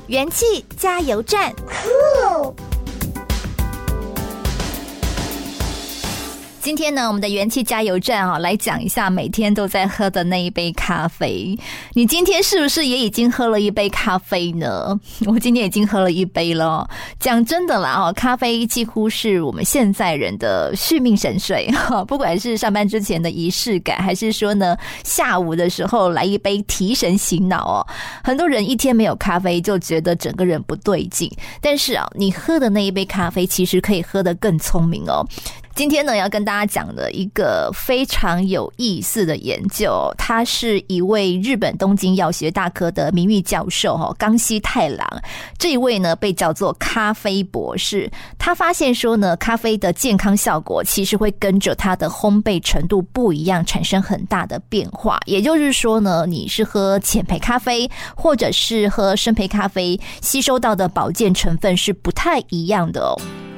元气加油站。今天呢，我们的元气加油站来讲一下每天都在喝的那一杯咖啡。你今天是不是也已经喝了一杯咖啡呢？我今天已经喝了一杯了。讲真的啦，咖啡几乎是我们现在人的续命神水，不管是上班之前的仪式感，还是说呢下午的时候来一杯提神醒脑很多人一天没有咖啡就觉得整个人不对劲，但是你喝的那一杯咖啡其实可以喝得更聪明今天呢，要跟大家讲的一个非常有意思的研究，他是一位日本东京药学大科的名誉教授冈西太郎。这一位呢被叫做咖啡博士，他发现说呢，咖啡的健康效果其实会跟着它的烘焙程度不一样产生很大的变化。也就是说呢，你是喝浅焙咖啡或者是喝深焙咖啡，吸收到的保健成分是不太一样的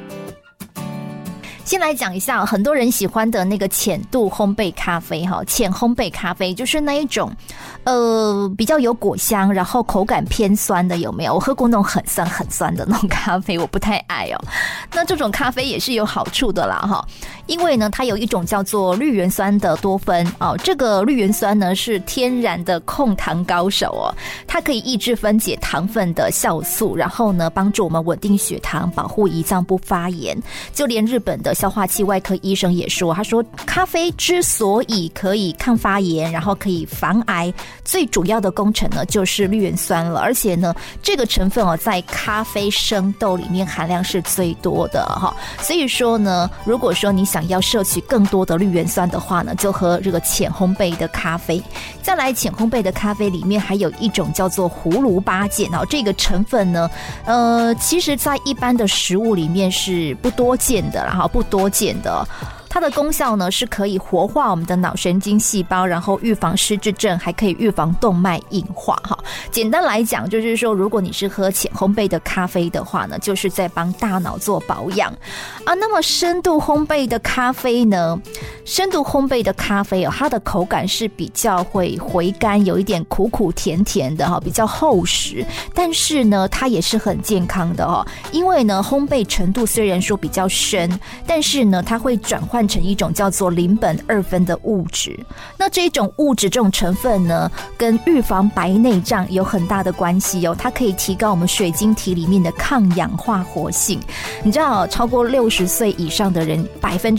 先来讲一下很多人喜欢的那个浅度烘焙咖啡浅烘焙咖啡就是那一种比较有果香，然后口感偏酸的，有没有？我喝过那种很酸很酸的那种咖啡，我不太爱那这种咖啡也是有好处的啦因为呢它有一种叫做绿原酸的多酚这个绿原酸呢是天然的控糖高手它可以抑制分解糖分的酵素，然后呢帮助我们稳定血糖，保护胰脏不发炎。就连日本的消化器外科医生也说，他说咖啡之所以可以抗发炎，然后可以防癌，最主要的工程呢就是绿原酸了。而且呢这个成分在咖啡生豆里面含量是最多的所以说呢，如果说你想要摄取更多的绿原酸的话呢，就喝这个浅烘焙的咖啡。再来，浅烘焙的咖啡里面还有一种叫做葫芦巴碱这个成分呢其实在一般的食物里面是不多见的啦不多见的它的功效呢是可以活化我们的脑神经细胞，然后预防失智症，还可以预防动脉硬化简单来讲就是说，如果你是喝浅烘焙的咖啡的话呢，就是在帮大脑做保养那么深度烘焙的咖啡呢，深度烘焙的咖啡它的口感是比较会回甘，有一点苦苦甜甜的比较厚实，但是呢它也是很健康的因为呢烘焙程度虽然说比较深，但是呢它会转换成一种叫做邻苯二酚的物质。那这种物质这种成分呢跟预防白内障有很大的关系它可以提高我们水晶体里面的抗氧化活性。你知道超过60岁以上的人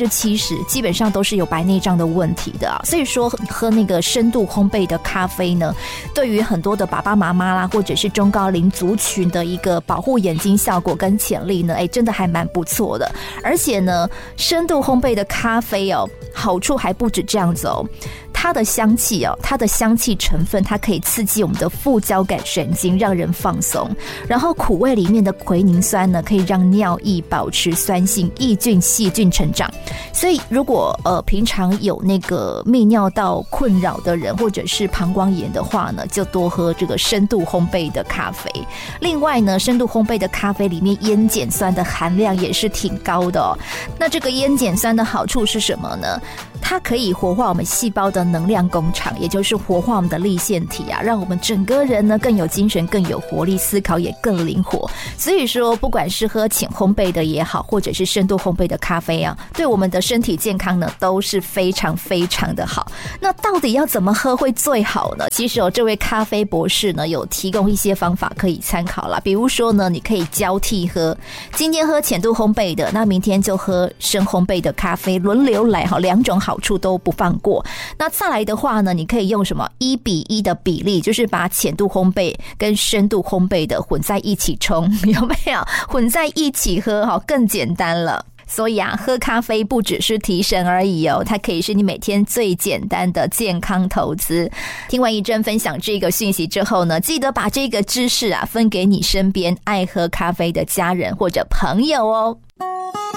70%基本上都是有白内障的问题的所以说喝那个深度烘焙的咖啡呢，对于很多的爸爸妈妈啦，或者是中高龄族群的一个保护眼睛效果跟潜力呢真的还蛮不错的。而且呢深度烘焙的咖啡好处还不止这样子它的香气它的香气成分它可以刺激我们的副交感神经，让人放松。然后苦味里面的奎宁酸呢，可以让尿液保持酸性，抑菌细菌成长。所以如果平常有那个泌尿道困扰的人，或者是膀胱炎的话呢，就多喝这个深度烘焙的咖啡。另外呢，深度烘焙的咖啡里面烟碱酸的含量也是挺高的那这个烟碱酸的好处是什么呢？它可以活化我们细胞的能量工厂，也就是活化我们的粒线体让我们整个人呢更有精神，更有活力，思考也更灵活。所以说不管是喝浅烘焙的也好，或者是深度烘焙的咖啡对我们的身体健康呢都是非常非常的好。那到底要怎么喝会最好呢？其实这位咖啡博士呢有提供一些方法可以参考啦。比如说呢，你可以交替喝，今天喝浅度烘焙的，那明天就喝深烘焙的咖啡，轮流来两种好处都不放过。那再来的话呢，你可以用什么1:1的比例，就是把浅度烘焙跟深度烘焙的混在一起冲，有没有？混在一起喝更简单了。所以喝咖啡不只是提神而已它可以是你每天最简单的健康投资。听完一阵分享这个讯息之后呢，记得把这个知识分给你身边爱喝咖啡的家人或者朋友